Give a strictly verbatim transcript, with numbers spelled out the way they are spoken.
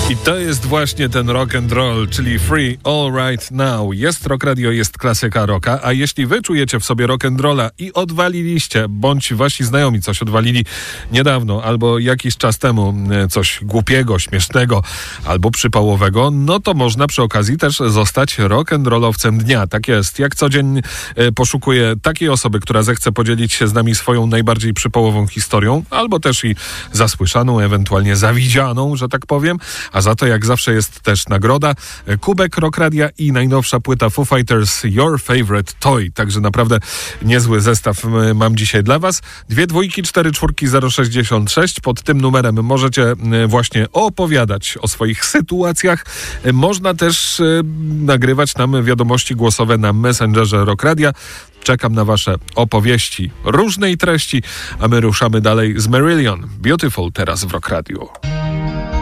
I to jest właśnie ten rock and roll, czyli Free All Right Now. Jest Rock Radio, jest klasyka rocka, a jeśli wy czujecie w sobie rock and rolla i odwaliliście, bądź wasi znajomi coś odwalili niedawno albo jakiś czas temu coś głupiego, śmiesznego albo przypałowego, no to można przy okazji też zostać rock and rollowcem dnia. Tak jest. Jak co dzień poszukuję takiej osoby, która zechce podzielić się z nami swoją najbardziej przypałową historią, albo też i zasłyszaną, ewentualnie zawidzianą, że tak powiem. A za to jak zawsze jest też nagroda, kubek Rock Radia i najnowsza płyta Foo Fighters Your Favorite Toy. Także naprawdę niezły zestaw mam dzisiaj dla was. Dwie dwójki, cztery czwórki, zero sześćdziesiąt sześć. Pod tym numerem możecie właśnie opowiadać o swoich sytuacjach. Można też nagrywać nam wiadomości głosowe na Messengerze Rock Radia. Czekam na wasze opowieści różnej treści, a my ruszamy dalej z Marillion. Beautiful teraz w Rock Radio.